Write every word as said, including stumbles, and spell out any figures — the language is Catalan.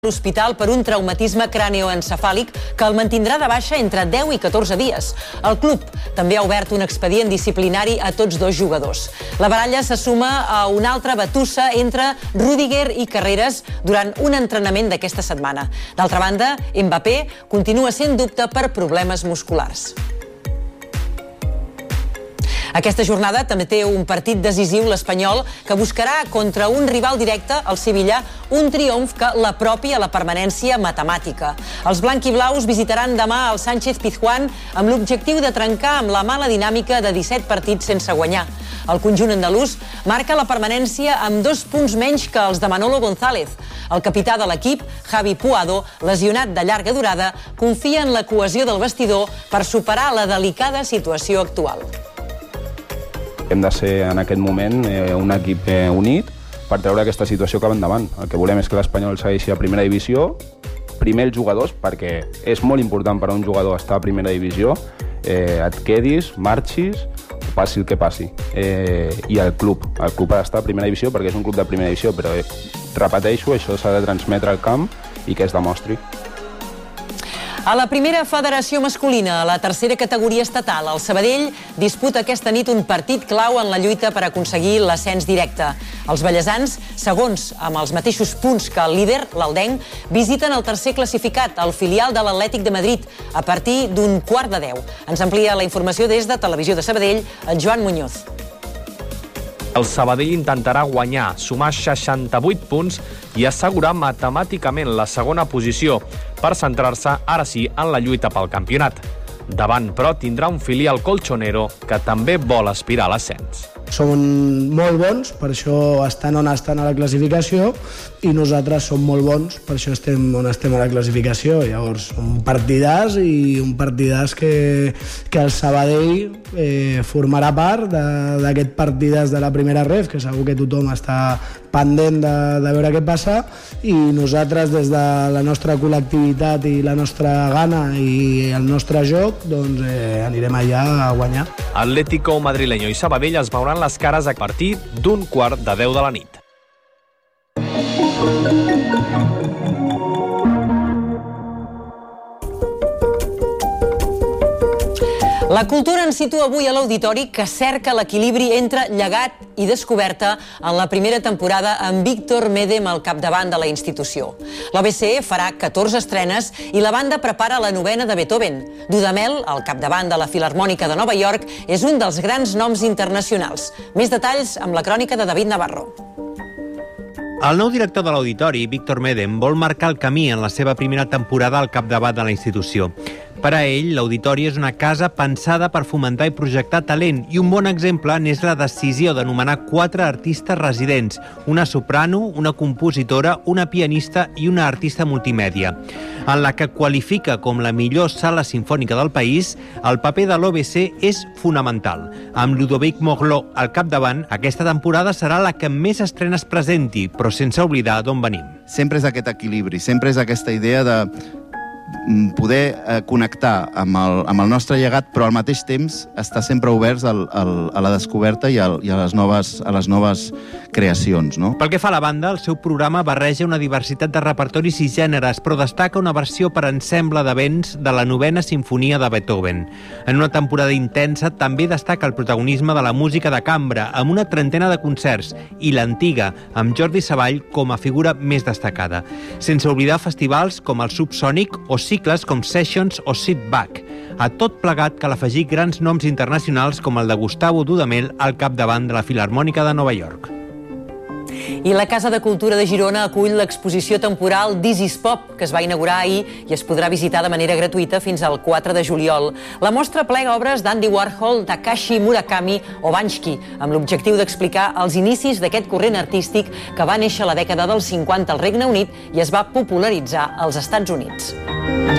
l'hospital per un traumatisme cranioencefàlic que el mantindrà de baixa entre deu i catorze dies. El club també ha obert un expedient disciplinari a tots dos jugadors. La baralla se suma a una altra batussa entre Rüdiger i Carreras durant un entrenament d'aquesta setmana. D'altra banda, Mbappé continua sent dubte per problemes musculars. Aquesta jornada també té un partit decisiu, l'Espanyol, que buscarà contra un rival directe, el Sevilla, un triomf que l'apropi a la permanència matemàtica. Els blanquiblaus visitaran demà el Sánchez Pizjuán amb l'objectiu de trencar amb la mala dinàmica de disset partits sense guanyar. El conjunt andalús marca la permanència amb dos punts menys que els de Manolo González. El capità de l'equip, Javi Puado, lesionat de llarga durada, confia en la cohesió del vestidor per superar la delicada situació actual. Hem de ser en aquest moment eh, un equip eh, unit per treure aquesta situació cap endavant. El que volem és que l'Espanyol segueixi a primera divisió, primer els jugadors, perquè és molt important per a un jugador estar a primera divisió, eh, et quedis, marxis, passi el que passi. Eh, I el club, el club ha d'estar a primera divisió perquè és un club de primera divisió, però eh, repeteixo, això s'ha de transmetre al camp i que es demostri. A la primera federació masculina, a la tercera categoria estatal, el Sabadell disputa aquesta nit un partit clau en la lluita per aconseguir l'ascens directe. Els bellesans, segons amb els mateixos punts que el líder, l'Aldenc, visiten el tercer classificat, el filial de l'Atlètic de Madrid, a partir d'un quart de deu. Ens amplia la informació des de Televisió de Sabadell, el Joan Muñoz. El Sabadell intentarà guanyar, sumar seixanta-vuit punts i assegurar matemàticament la segona posició per centrar-se, ara sí, en la lluita pel campionat. Davant, però, tindrà un filial colchonero que també vol aspirar a l'ascens. Són molt bons, per això estan on estan a la classificació, i nosaltres som molt bons, per això estem on estem a la classificació. Llavors, un partidàs i un partidàs que, que el Sabadell eh, formarà part d'aquest partidàs de la primera ref, que segur que tothom està pendent de, de veure què passa, i nosaltres, des de la nostra col·lectivitat i la nostra gana i el nostre joc, doncs eh, anirem allà a guanyar. Atlético madrileño i Sabadell es veuran les cares a partir d'un quart de deu de la nit. La cultura ens situa avui a l'auditori que cerca l'equilibri entre llegat i descoberta en la primera temporada amb Víctor Médem al capdavant de la institució. L'O B C farà catorze estrenes i la banda prepara la novena de Beethoven. Dudamel, al capdavant de la Filharmònica de Nova York, és un dels grans noms internacionals. Més detalls amb la crònica de David Navarro. El nou director de l'Auditori, Víctor Médem, vol marcar el camí en la seva primera temporada al capdavant de la institució. Per a ell, l'Auditori és una casa pensada per fomentar i projectar talent, i un bon exemple n'és la decisió d'anomenar quatre artistes residents, una soprano, una compositora, una pianista i una artista multimèdia. En la que qualifica com la millor sala sinfònica del país, el paper de l'O B C és fonamental. Amb Ludovic Morlot al capdavant, aquesta temporada serà la que més estrenes presenti, però sense oblidar d'on venim. Sempre és aquest equilibri, sempre és aquesta idea de poder eh, connectar amb el, amb el nostre llegat, però al mateix temps estar sempre oberts al, al, a la descoberta i, al, i a, les noves, a les noves creacions. No? Pel que fa a la banda, el seu programa barreja una diversitat de repertoris i gèneres, però destaca una versió per ensemble de vents de la novena sinfonia de Beethoven. En una temporada intensa també destaca el protagonisme de la música de cambra, amb una trentena de concerts, i l'Antiga, amb Jordi Savall com a figura més destacada. Sense oblidar festivals com el Subsònic o cicles com Sessions o Sit Back. A tot plegat cal afegir grans noms internacionals com el de Gustavo Dudamel al capdavant de la Filharmònica de Nova York. I la Casa de Cultura de Girona acull l'exposició temporal This is Pop, que es va inaugurar ahir i es podrà visitar de manera gratuïta fins al quatre de juliol. La mostra plega obres d'Andy Warhol, Takashi Murakami o Banksy, amb l'objectiu d'explicar els inicis d'aquest corrent artístic que va néixer a la dècada dels cinquanta al Regne Unit i es va popularitzar als Estats Units.